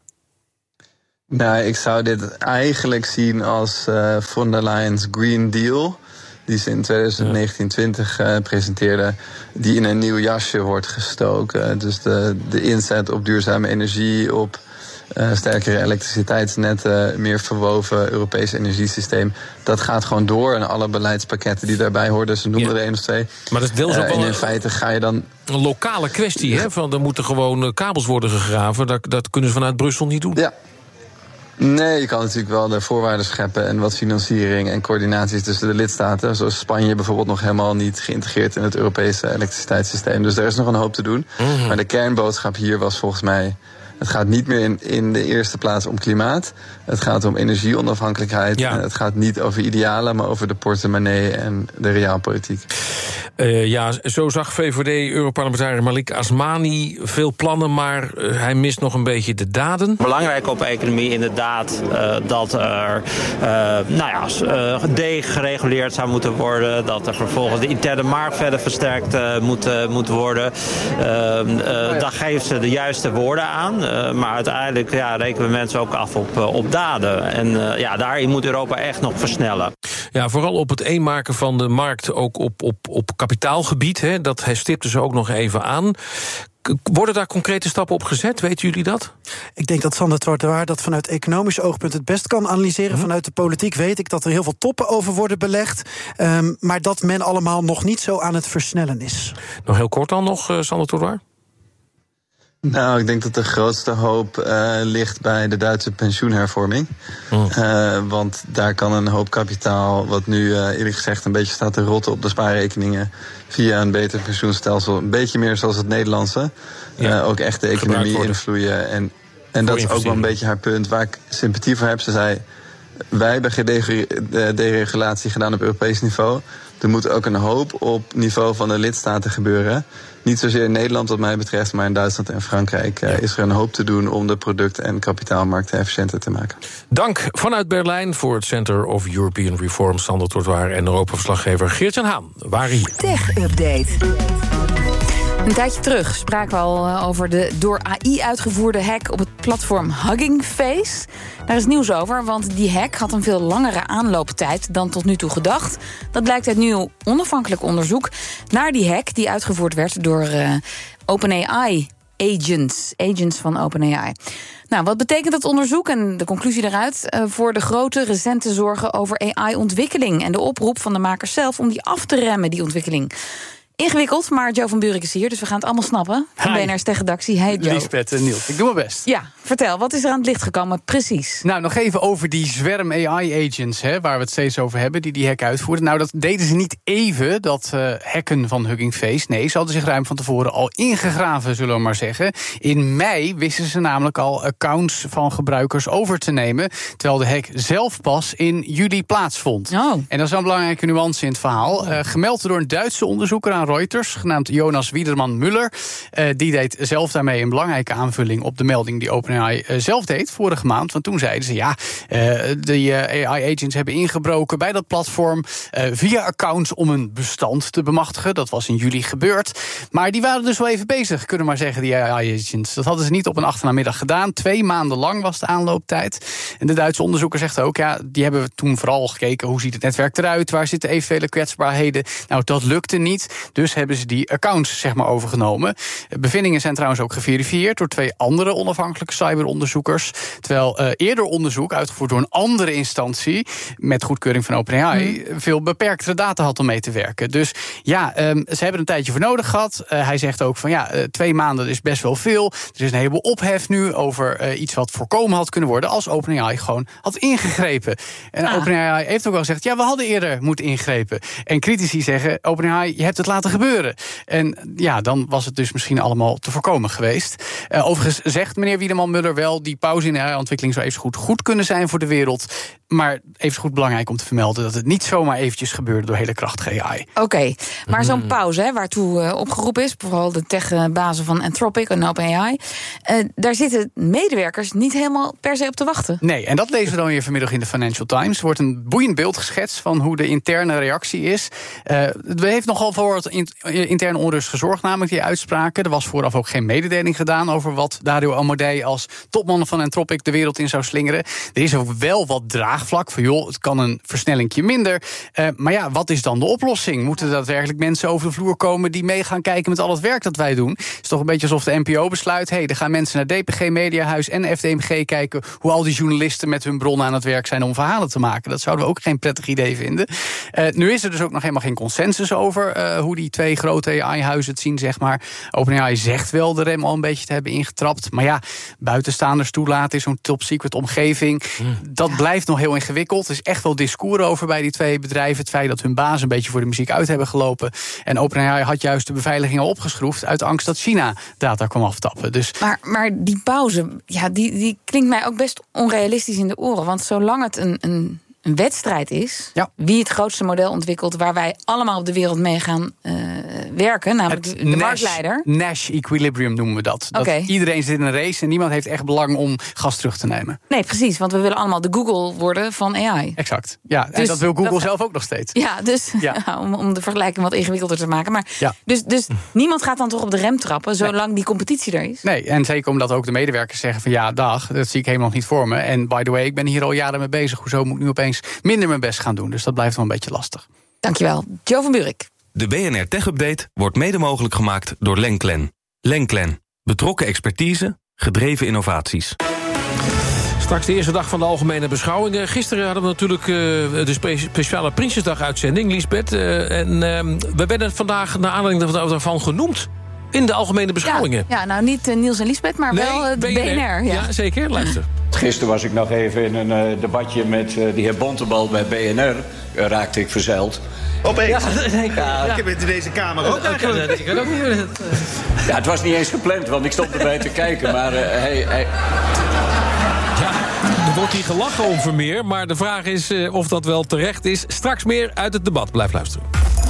Nou, ik zou dit eigenlijk zien als uh, von der Leyen's Green Deal, die ze in twintig negentien twintig uh, presenteerde, die in een nieuw jasje wordt gestoken. Dus de, de inzet op duurzame energie, op uh, sterkere elektriciteitsnetten, meer verwoven Europees energiesysteem. Dat gaat gewoon door en alle beleidspakketten die daarbij horen. Ze noemen ja. er één of twee. Maar dat is deels ook uh, wel en in een, feite ga je dan een lokale kwestie, hè? Van er moeten gewoon kabels worden gegraven. Dat, dat kunnen ze vanuit Brussel niet doen. Ja. Nee, je kan natuurlijk wel de voorwaarden scheppen en wat financiering en coördinaties tussen de lidstaten. Zoals Spanje bijvoorbeeld nog helemaal niet geïntegreerd in het Europese elektriciteitssysteem. Dus er is nog een hoop te doen. Mm-hmm. Maar de kernboodschap hier was volgens mij: het gaat niet meer in, in de eerste plaats om klimaat. Het gaat om energieonafhankelijkheid. Ja. En het gaat niet over idealen, maar over de portemonnee en de realpolitiek. Uh, ja, zo zag V V D-Europarlementariër Malik Asmani veel plannen, maar uh, hij mist nog een beetje de daden. Belangrijk op economie inderdaad uh, dat er uh, nou ja, uh, degereguleerd zou moeten worden. Dat er vervolgens de interne markt verder versterkt uh, moet, uh, moet worden. Uh, uh, daar geeft ze de juiste woorden aan. Uh, maar uiteindelijk ja, rekenen we mensen ook af op, uh, op daden. En uh, ja, daarin moet Europa echt nog versnellen. Ja, vooral op het eenmaken van de markt, ook op, op, op kapitaalgebied. Hè, dat stipten ze ook nog even aan. Worden daar concrete stappen op gezet? Weten jullie dat? Ik denk dat Sander Todwaar dat vanuit economisch oogpunt het best kan analyseren. Mm-hmm. Vanuit de politiek weet ik dat er heel veel toppen over worden belegd. Um, maar dat men allemaal nog niet zo aan het versnellen is. Nog heel kort dan nog, uh, Sander Todwaar? Nou, ik denk dat de grootste hoop uh, ligt bij de Duitse pensioenhervorming. Oh. Uh, want daar kan een hoop kapitaal, wat nu uh, eerlijk gezegd een beetje staat te rotten op de spaarrekeningen, via een beter pensioenstelsel, een beetje meer zoals het Nederlandse, ja. uh, ook echt de economie invloeien. En, en dat is ook wel een beetje haar punt waar ik sympathie voor heb. Ze zei: wij hebben geen deregulatie gedaan op Europees niveau. Er moet ook een hoop op niveau van de lidstaten gebeuren. Niet zozeer in Nederland wat mij betreft, maar in Duitsland en Frankrijk uh, is er een hoop te doen om de product- en kapitaalmarkten efficiënter te maken. Dank vanuit Berlijn voor het Center of European Reform, Sander Todwaar en Europa-verslaggever Geert-Jan Haan waren hier. Tech Update. Een tijdje terug spraken we al over de door A I uitgevoerde hack op het platform Hugging Face. Daar is nieuws over, want die hack had een veel langere aanlooptijd dan tot nu toe gedacht. Dat blijkt uit nieuw onafhankelijk onderzoek naar die hack die uitgevoerd werd door uh, OpenAI agents, agents van OpenAI. Nou, wat betekent dat onderzoek en de conclusie daaruit uh, voor de grote recente zorgen over A I-ontwikkeling en de oproep van de makers zelf om die af te remmen, die ontwikkeling? Ingewikkeld, maar Joe van Buurik is hier, dus we gaan het allemaal snappen. Van B N R's Tech-redactie. Hey Joe. Liesbeth en Niels, ik doe mijn best. Ja, vertel, wat is er aan het licht gekomen precies? Nou, nog even over die zwerm A I-agents, hè, waar we het steeds over hebben, die die hack uitvoerden. Nou, dat deden ze niet even, dat uh, hacken van Hugging Face. Nee, ze hadden zich ruim van tevoren al ingegraven, zullen we maar zeggen. In mei wisten ze namelijk al accounts van gebruikers over te nemen, terwijl de hack zelf pas in juli plaatsvond. Oh. En dat is een belangrijke nuance in het verhaal. Uh, gemeld door een Duitse onderzoeker aan Reuters, genaamd Jonas Wiedermann-Müller. Uh, die deed zelf daarmee een belangrijke aanvulling op de melding die OpenAI uh, zelf deed vorige maand. Want toen zeiden ze, ja, uh, de uh, A I-agents hebben ingebroken bij dat platform uh, via accounts om een bestand te bemachtigen. Dat was in juli gebeurd. Maar die waren dus wel even bezig, kunnen we maar zeggen, die A I-agents. Dat hadden ze niet op een achternamiddag gedaan. Twee maanden lang was de aanlooptijd. En de Duitse onderzoeker zegt ook, ja, die hebben toen vooral gekeken, hoe ziet het netwerk eruit? Waar zitten eventuele kwetsbaarheden? Nou, dat lukte niet. Dus hebben ze die accounts zeg maar overgenomen. Bevindingen zijn trouwens ook geverifieerd door twee andere onafhankelijke cyberonderzoekers. Terwijl uh, eerder onderzoek, uitgevoerd door een andere instantie met goedkeuring van OpenAI, hmm. veel beperktere data had om mee te werken. Dus ja, um, ze hebben een tijdje voor nodig gehad. Uh, hij zegt ook van ja, uh, twee maanden is best wel veel. Er is een heleboel ophef nu over uh, iets wat voorkomen had kunnen worden als OpenAI gewoon had ingegrepen. En ah. OpenAI heeft ook wel gezegd, ja, we hadden eerder moeten ingrepen. En critici zeggen, OpenAI, je hebt het laten laten gebeuren. En ja, dan was het dus misschien allemaal te voorkomen geweest. Uh, overigens zegt meneer Wiedemann-Muller wel, die pauze in A I-ontwikkeling zou even goed goed kunnen zijn voor de wereld. Maar even goed belangrijk om te vermelden dat het niet zomaar eventjes gebeurde door hele krachtige A I. Oké, okay, maar zo'n pauze, hè, waartoe uh, opgeroepen is, vooral de tech-bazen van Anthropic en OpenAI, uh, daar zitten medewerkers niet helemaal per se op te wachten. Nee, en dat lezen we dan weer vanmiddag in de Financial Times. Er wordt een boeiend beeld geschetst van hoe de interne reactie is. Uh, het heeft nogal voor wat interne onrust gezorgd, namelijk die uitspraken. Er was vooraf ook geen mededeling gedaan over wat Dario Amodei als topman van Anthropic de wereld in zou slingeren. Er is ook wel wat draagvlak van, joh, het kan een versnellingje minder. Uh, maar ja, wat is dan de oplossing? Moeten er daadwerkelijk mensen over de vloer komen die mee gaan kijken met al het werk dat wij doen? Het is toch een beetje alsof de N P O besluit, hé, hey, er gaan mensen naar D P G Mediahuis en F D M G kijken hoe al die journalisten met hun bronnen aan het werk zijn om verhalen te maken. Dat zouden we ook geen prettig idee vinden. Uh, nu is er dus ook nog helemaal geen consensus over uh, hoe die twee grote A I-huizen het zien, zeg maar. OpenAI zegt wel de rem al een beetje te hebben ingetrapt. Maar ja, buitenstaanders toelaten in zo'n top-secret omgeving, mm. dat ja. blijft nog heel ingewikkeld. Er is echt wel discours over bij die twee bedrijven. Het feit dat hun baas een beetje voor de muziek uit hebben gelopen. En OpenAI had juist de beveiliging al opgeschroefd uit angst dat China data kwam aftappen. Dus maar, maar die pauze, ja, die, die klinkt mij ook best onrealistisch in de oren. Want zolang het een, een, een wedstrijd is, ja. wie het grootste model ontwikkelt waar wij allemaal op de wereld mee gaan uh, werken, namelijk het de, de Nash, marktleider. Nash Equilibrium noemen we dat. dat okay. Iedereen zit in een race en niemand heeft echt belang om gas terug te nemen. Nee, precies, want we willen allemaal de Google worden van A I. Exact. Ja, dus en dat wil Google dat, zelf ook nog steeds. Ja, dus ja. om, om de vergelijking wat ingewikkelder te maken. Maar ja. Dus, dus niemand gaat dan toch op de rem trappen, zolang nee. die competitie er is? Nee, en zeker omdat ook de medewerkers zeggen van ja, dag, dat zie ik helemaal nog niet voor me. En by the way, ik ben hier al jaren mee bezig. Hoezo moet ik nu opeens minder mijn best gaan doen? Dus dat blijft wel een beetje lastig. Dankjewel. Jo van Buurik. De B N R Tech Update wordt mede mogelijk gemaakt door Lenklen. Lenklen. Betrokken expertise, gedreven innovaties. Straks de eerste dag van de algemene beschouwingen. Gisteren hadden we natuurlijk uh, de spe- speciale Prinsjesdag-uitzending, Liesbeth. Uh, en uh, we werden vandaag naar aanleiding daarvan genoemd in de algemene beschouwingen. Ja, ja nou niet uh, Niels en Liesbeth, maar nee, wel uh, de B N R. B N R ja. ja, zeker. Luister. Gisteren was ik nog even in een uh, debatje met uh, de heer Bontebal bij B N R. Uh, raakte ik verzeild. Opeens? Ja, nee, ja, ik heb het in deze kamer ook eigenlijk. Ik weet ook niet het, uh... Ja, het was niet eens gepland, want ik stond erbij te kijken. Maar uh, hij... hij... Ja, er wordt hier gelachen om Vermeer, maar de vraag is uh, of dat wel terecht is. Straks meer uit het debat. Blijf luisteren.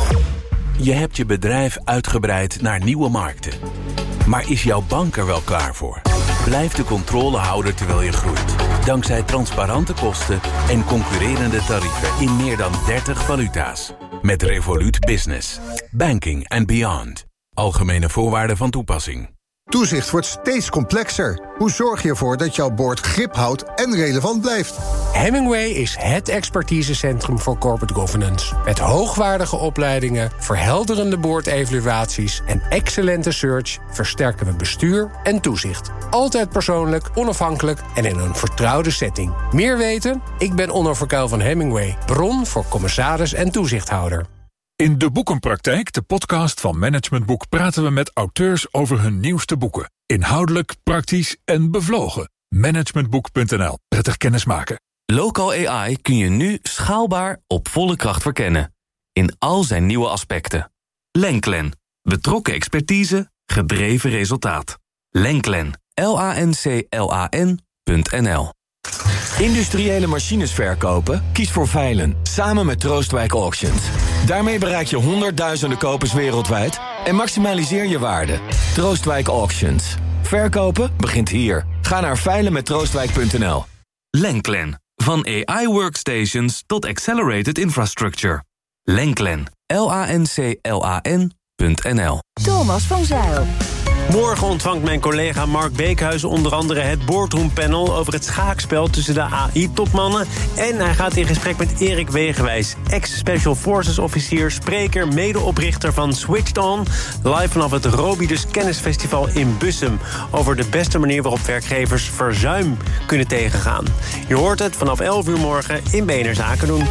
Je hebt je bedrijf uitgebreid naar nieuwe markten. Maar is jouw bank er wel klaar voor? Blijf de controle houden terwijl je groeit. Dankzij transparante kosten en concurrerende tarieven in meer dan dertig valuta's. Met Revolut Business. Banking and beyond. Algemene voorwaarden van toepassing. Toezicht wordt steeds complexer. Hoe zorg je ervoor dat jouw board grip houdt en relevant blijft? Hemingway is het expertisecentrum voor corporate governance. Met hoogwaardige opleidingen, verhelderende boordevaluaties en excellente search versterken we bestuur en toezicht. Altijd persoonlijk, onafhankelijk en in een vertrouwde setting. Meer weten? Ik ben Onno Verkuil van Hemingway, bron voor commissaris en toezichthouder. In De Boekenpraktijk, de podcast van Management Boek, praten we met auteurs over hun nieuwste boeken. Inhoudelijk, praktisch en bevlogen. managementboek punt n l. Prettig kennismaken. Local A I kun je nu schaalbaar op volle kracht verkennen. In al zijn nieuwe aspecten. Lenklen. Betrokken expertise, gedreven resultaat. Lenklen. L A N C L A N punt n l. Industriële machines verkopen? Kies voor Veilen, samen met Troostwijk Auctions. Daarmee bereik je honderdduizenden kopers wereldwijd en maximaliseer je waarde. Troostwijk Auctions. Verkopen begint hier. Ga naar veilen met troostwijk punt n l. Lenklen. Van A I workstations tot accelerated infrastructure. Lenklen. L A N C L A N punt n l. Thomas van Zijl. Morgen ontvangt mijn collega Mark Beekhuis onder andere het boardroompanel over het schaakspel tussen de A I-topmannen. En hij gaat in gesprek met Erik Wegenwijs, ex-Special Forces officier, spreker, medeoprichter van Switched On, live vanaf het Robidus Kennisfestival in Bussum, over de beste manier waarop werkgevers verzuim kunnen tegengaan. Je hoort het vanaf elf uur morgen in B N R Zaken doen.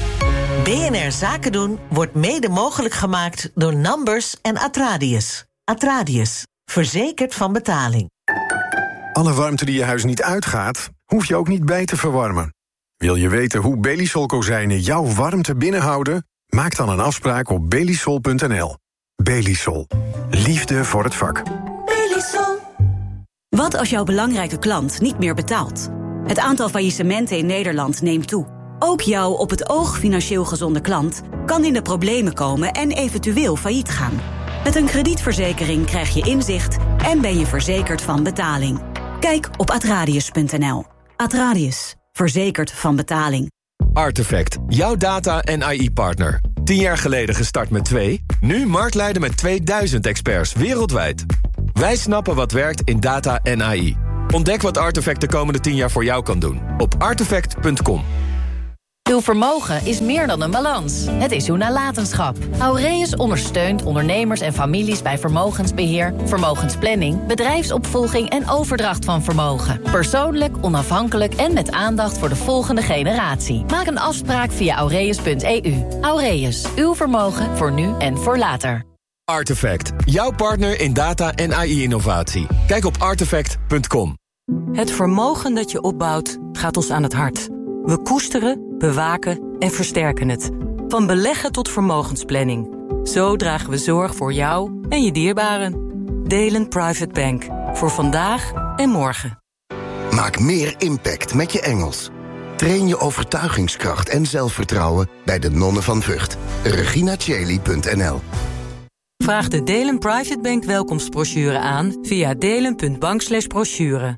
B N R Zaken doen wordt mede mogelijk gemaakt door Numbers en Atradius. Atradius. Verzekerd van betaling. Alle warmte die je huis niet uitgaat, hoef je ook niet bij te verwarmen. Wil je weten hoe Belisol kozijnen jouw warmte binnenhouden? Maak dan een afspraak op belisol punt n l. Belisol. Liefde voor het vak. Belisol. Wat als jouw belangrijke klant niet meer betaalt? Het aantal faillissementen in Nederland neemt toe. Ook jouw op het oog financieel gezonde klant kan in de problemen komen en eventueel failliet gaan. Met een kredietverzekering krijg je inzicht en ben je verzekerd van betaling. Kijk op atradius punt n l. Atradius. Verzekerd van betaling. Artefact, jouw data- en A I-partner. Tien jaar geleden gestart met twee, nu marktleider met tweeduizend experts wereldwijd. Wij snappen wat werkt in data en A I. Ontdek wat Artefact de komende tien jaar voor jou kan doen op artefact punt com. Uw vermogen is meer dan een balans. Het is uw nalatenschap. Aureus ondersteunt ondernemers en families bij vermogensbeheer, vermogensplanning, bedrijfsopvolging en overdracht van vermogen. Persoonlijk, onafhankelijk en met aandacht voor de volgende generatie. Maak een afspraak via aureus punt e u. Aureus, uw vermogen voor nu en voor later. Artefact, jouw partner in data en A I-innovatie. Kijk op artefact punt com. Het vermogen dat je opbouwt gaat ons aan het hart. We koesteren, bewaken en versterken het. Van beleggen tot vermogensplanning. Zo dragen we zorg voor jou en je dierbaren. Delen Private Bank. Voor vandaag en morgen. Maak meer impact met je Engels. Train je overtuigingskracht en zelfvertrouwen bij de Nonnen van Vught. regina cheli punt n l. Vraag de Delen Private Bank welkomstbrochure aan via delen punt bank slash brochure.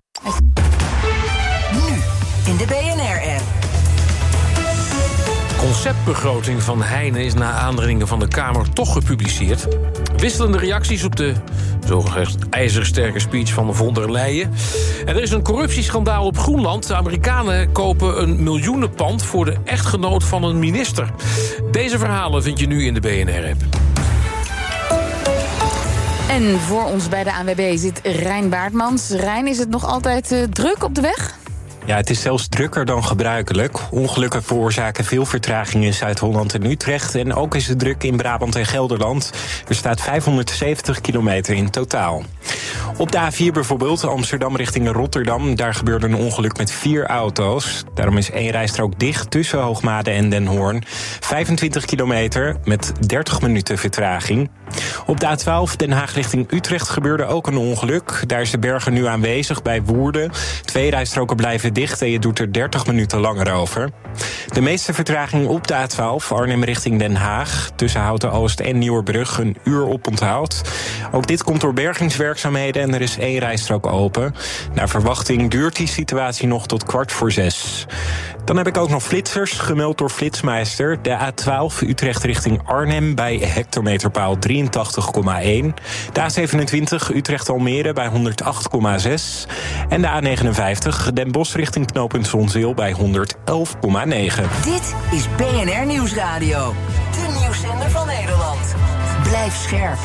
Nu in de B N R-app. Conceptbegroting van Heine is na aandringen van de Kamer toch gepubliceerd. Wisselende reacties op de zogezegd ijzersterke speech van von der Leyen. En er is een corruptieschandaal op Groenland. De Amerikanen kopen een miljoenenpand voor de echtgenoot van een minister. Deze verhalen vind je nu in de B N R-app. En voor ons bij de A N W B zit Rijn Baartmans. Rijn, is het nog altijd uh, druk op de weg? Ja, het is zelfs drukker dan gebruikelijk. Ongelukken veroorzaken veel vertraging in Zuid-Holland en Utrecht. En ook is het druk in Brabant en Gelderland. Er staat vijfhonderdzeventig kilometer in totaal. Op de A vier bijvoorbeeld, Amsterdam richting Rotterdam. Daar gebeurde een ongeluk met vier auto's. Daarom is één rijstrook dicht tussen Hoogmade en Den Hoorn. vijfentwintig kilometer met dertig minuten vertraging. Op de A twaalf Den Haag richting Utrecht gebeurde ook een ongeluk. Daar is de berger nu aanwezig bij Woerden. Twee rijstroken blijven dicht en je doet er dertig minuten langer over. De meeste vertraging op de A twaalf, Arnhem richting Den Haag. Tussen Houten-Oost en Nieuwerbrug een uur oponthoud. Ook dit komt door bergingswerkzaamheden en er is één rijstrook open. Naar verwachting duurt die situatie nog tot kwart voor zes. Dan heb ik ook nog flitsers, gemeld door Flitsmeister. De A twaalf Utrecht richting Arnhem bij hectometerpaal drieëntachtig komma één. De A zevenentwintig Utrecht-Almere bij honderdacht komma zes. En de A negenenvijftig Den Bosch richting knooppunt Zonzeel bij honderd-elf komma negen. Dit is B N R Nieuwsradio. De nieuwszender van Nederland. Blijf scherp.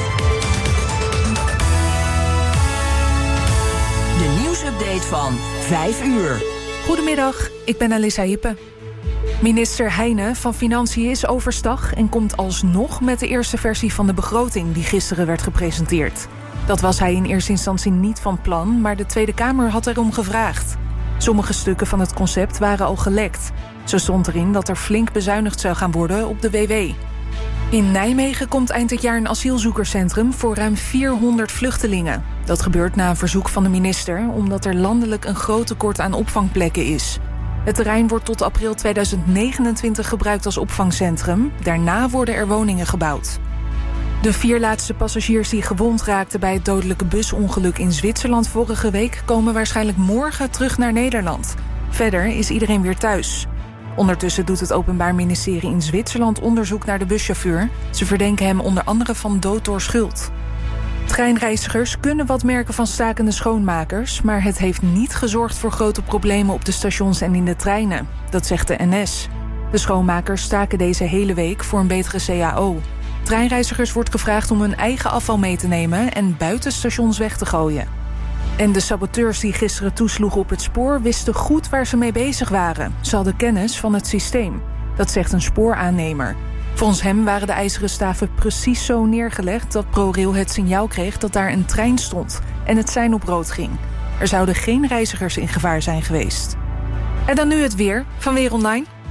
De nieuwsupdate van vijf uur. Goedemiddag, ik ben Alissa Hippe. Minister Heine van Financiën is overstag en komt alsnog met de eerste versie van de begroting die gisteren werd gepresenteerd. Dat was hij in eerste instantie niet van plan, maar de Tweede Kamer had erom gevraagd. Sommige stukken van het concept waren al gelekt. Zo stond erin dat er flink bezuinigd zou gaan worden op de W W. In Nijmegen komt eind dit jaar een asielzoekerscentrum voor ruim vierhonderd vluchtelingen. Dat gebeurt na een verzoek van de minister, omdat er landelijk een groot tekort aan opvangplekken is. Het terrein wordt tot april tweeduizend negenentwintig gebruikt als opvangcentrum. Daarna worden er woningen gebouwd. De vier laatste passagiers die gewond raakten bij het dodelijke busongeluk in Zwitserland vorige week komen waarschijnlijk morgen terug naar Nederland. Verder is iedereen weer thuis. Ondertussen doet het Openbaar Ministerie in Zwitserland onderzoek naar de buschauffeur. Ze verdenken hem onder andere van dood door schuld. Treinreizigers kunnen wat merken van stakende schoonmakers, maar het heeft niet gezorgd voor grote problemen op de stations en in de treinen. Dat zegt de N S. De schoonmakers staken deze hele week voor een betere C A O. Treinreizigers wordt gevraagd om hun eigen afval mee te nemen en buiten stations weg te gooien. En de saboteurs die gisteren toesloegen op het spoor wisten goed waar ze mee bezig waren. Ze hadden kennis van het systeem. Dat zegt een spooraannemer. Volgens hem waren de ijzeren staven precies zo neergelegd dat ProRail het signaal kreeg dat daar een trein stond en het sein op rood ging. Er zouden geen reizigers in gevaar zijn geweest. En dan nu het weer van Weer Online.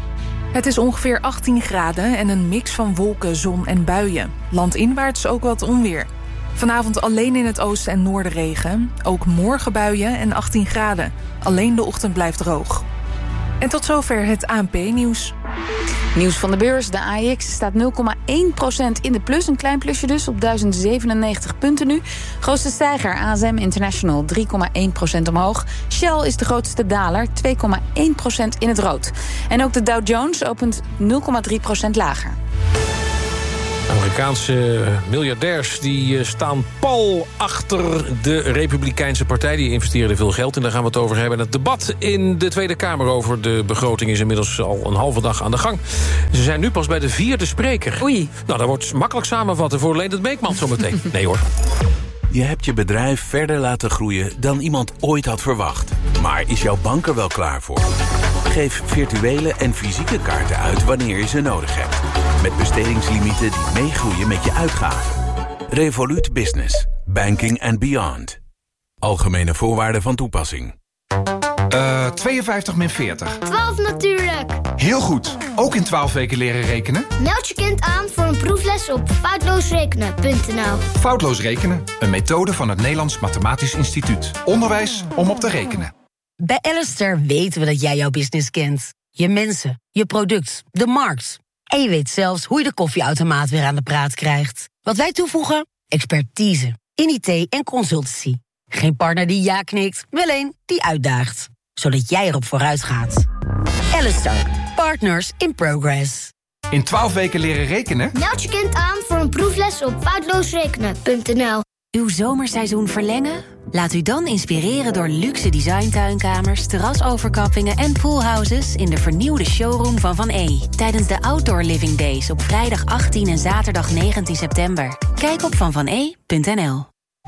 Het is ongeveer achttien graden en een mix van wolken, zon en buien. Landinwaarts ook wat onweer. Vanavond alleen in het oosten en noorden regen. Ook morgen buien en achttien graden. Alleen de ochtend blijft droog. En tot zover het A N P-nieuws. Nieuws van de beurs. De A E X staat nul komma één procent in de plus. Een klein plusje dus op duizend zevenennegentig punten nu. Grootste stijger A S M International drie komma één procent omhoog. Shell is de grootste daler, twee komma één procent in het rood. En ook de Dow Jones opent nul komma drie procent lager. Amerikaanse miljardairs die staan pal achter de Republikeinse Partij. Die investeren er veel geld in, daar gaan we het over hebben. En het debat in de Tweede Kamer over de begroting is inmiddels al een halve dag aan de gang. Ze zijn nu pas bij de vierde spreker. Oei. Nou, dat wordt makkelijk samenvatten voor Leendert Beekman zometeen. Nee hoor. Je hebt je bedrijf verder laten groeien dan iemand ooit had verwacht. Maar is jouw bank er wel klaar voor? Geef virtuele en fysieke kaarten uit wanneer je ze nodig hebt. Met bestedingslimieten die meegroeien met je uitgaven. Revolut Business. Banking and beyond. Algemene voorwaarden van toepassing. Uh, tweeënvijftig min veertig. twaalf natuurlijk. Heel goed. Ook in twaalf weken leren rekenen? Meld je kind aan voor een proefles op foutloosrekenen punt n l. Foutloos rekenen. Een methode van het Nederlands Mathematisch Instituut. Onderwijs om op te rekenen. Bij Alistair weten we dat jij jouw business kent. Je mensen, je product, de markt. En je weet zelfs hoe je de koffieautomaat weer aan de praat krijgt. Wat wij toevoegen? Expertise in I T en consultancy. Geen partner die ja knikt, wel een die uitdaagt. Zodat jij erop vooruit gaat. Alistair, partners in progress. In twaalf weken leren rekenen? Meld je kind aan voor een proefles op foutloosrekenen punt n l. Uw zomerseizoen verlengen? Laat u dan inspireren door luxe designtuinkamers, terrasoverkappingen en poolhouses in de vernieuwde showroom van Van E. Tijdens de Outdoor Living Days op vrijdag achttien en zaterdag negentien september. Kijk op van van e punt n l.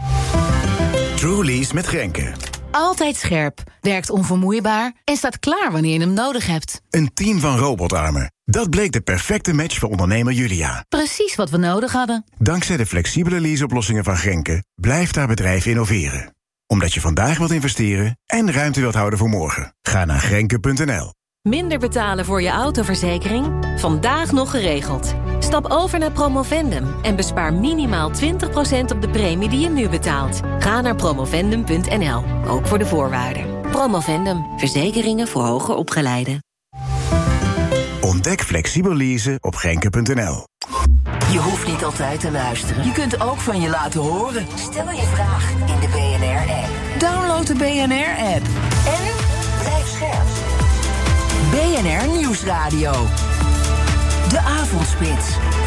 Truly's met Grenke. Altijd scherp, werkt onvermoeibaar en staat klaar wanneer je hem nodig hebt. Een team van robotarmen. Dat bleek de perfecte match voor ondernemer Julia. Precies wat we nodig hadden. Dankzij de flexibele leaseoplossingen van Grenke blijft haar bedrijf innoveren. Omdat je vandaag wilt investeren en ruimte wilt houden voor morgen. Ga naar grenke punt n l. Minder betalen voor je autoverzekering? Vandaag nog geregeld. Stap over naar Promovendum en bespaar minimaal twintig procent op de premie die je nu betaalt. Ga naar promovendum punt n l, ook voor de voorwaarden. Promovendum, verzekeringen voor hoger opgeleiden. Ontdek flexibel leasen op grenke punt n l. Je hoeft niet altijd te luisteren. Je kunt ook van je laten horen. Stel je vraag in de B N R-app. Download de B N R-app. En blijf scherp. B N R Nieuwsradio. De Avondspits.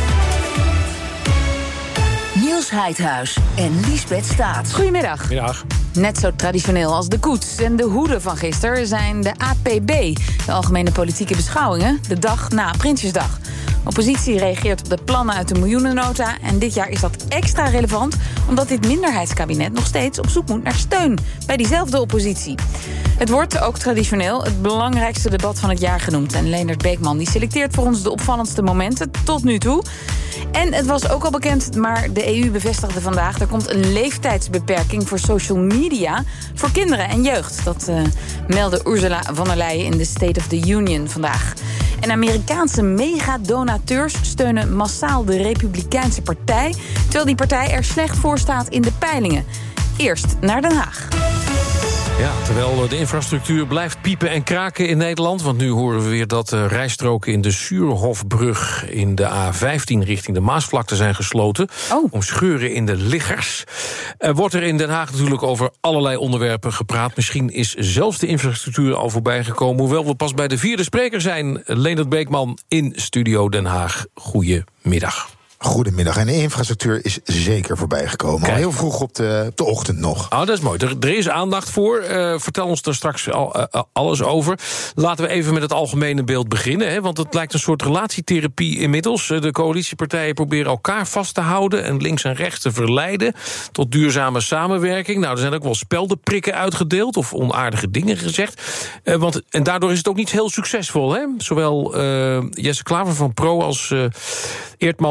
Niels Heidhuis en Liesbeth Staats. Goedemiddag. Goedemiddag. Net zo traditioneel als de koets en de hoeden van gisteren zijn de A P B, de Algemene Politieke Beschouwingen, de dag na Prinsjesdag. Oppositie reageert op de plannen uit de miljoenennota en dit jaar is dat extra relevant omdat dit minderheidskabinet nog steeds op zoek moet naar steun bij diezelfde oppositie. Het wordt ook traditioneel het belangrijkste debat van het jaar genoemd. En Leendert Beekman die selecteert voor ons de opvallendste momenten tot nu toe. En het was ook al bekend, maar de E U bevestigde vandaag, er komt een leeftijdsbeperking voor social media voor kinderen en jeugd. Dat uh, meldde Ursula von der Leyen in de State of the Union vandaag. En Amerikaanse megadonateurs steunen massaal de Republikeinse Partij, terwijl die partij er slecht voor staat in de peilingen. Eerst naar Den Haag. Ja, terwijl de infrastructuur blijft piepen en kraken in Nederland. Want nu horen we weer dat de rijstroken in de Suurhofbrug in de A vijftien richting de Maasvlakte zijn gesloten. Oh. Om scheuren in de liggers. Er wordt er in Den Haag natuurlijk over allerlei onderwerpen gepraat. Misschien is zelfs de infrastructuur al voorbij gekomen. Hoewel we pas bij de vierde spreker zijn. Leendert Beekman in Studio Den Haag. Goedemiddag. Goedemiddag. En de infrastructuur is zeker voorbij gekomen. Al heel vroeg op de, op de ochtend nog. Oh, dat is mooi. Er, er is aandacht voor. Uh, vertel ons daar straks al, uh, alles over. Laten we even met het algemene beeld beginnen. Hè, want het lijkt een soort relatietherapie inmiddels. De coalitiepartijen proberen elkaar vast te houden en links en rechts te verleiden tot duurzame samenwerking. Nou, er zijn ook wel speldenprikken uitgedeeld of onaardige dingen gezegd. Uh, want, en daardoor is het ook niet heel succesvol. Hè? Zowel uh, Jesse Klaver van Pro als uh, Eertmans van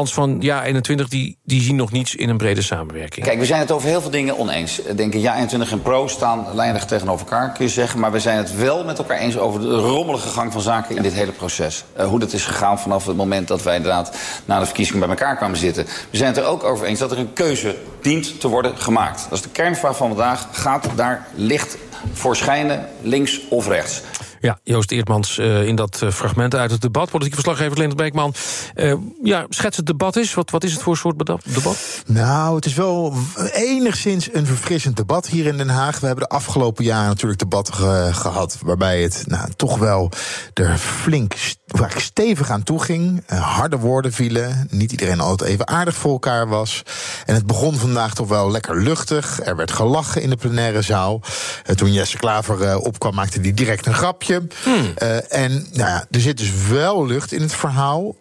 Ja eenentwintig die, die zien nog niets in een brede samenwerking. Kijk, we zijn het over heel veel dingen oneens. Ik denk, Ja eenentwintig en Pro staan lijnig tegenover elkaar, kun je zeggen. Maar we zijn het wel met elkaar eens over de rommelige gang van zaken in dit hele proces. Uh, hoe dat is gegaan vanaf het moment dat wij inderdaad na de verkiezingen bij elkaar kwamen zitten. We zijn het er ook over eens dat er een keuze dient te worden gemaakt. Dat is de kernvraag van vandaag. Gaat daar licht voor schijnen, links of rechts? Ja, Joost Eertmans uh, in dat uh, fragment uit het debat. Politieke verslaggever Leendert Beekman. Uh, ja, schets het debat eens. Wat, wat is het voor soort debat? Nou, het is wel enigszins een verfrissend debat hier in Den Haag. We hebben de afgelopen jaren natuurlijk debatten ge- gehad... waarbij het nou, toch wel er flink waar ik stevig aan toe ging. Uh, harde woorden vielen. Niet iedereen altijd even aardig voor elkaar was. En het begon vandaag toch wel lekker luchtig. Er werd gelachen in de plenaire zaal. Uh, toen Jesse Klaver uh, opkwam, maakte hij direct een grapje. Hmm. Uh, en nou ja, er zit dus wel lucht in het verhaal.